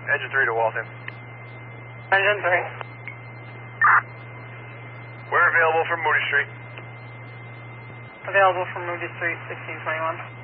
Engine 3 to Waltham. Engine 3. We're available from Moody Street. Available from Moody Street, 1621.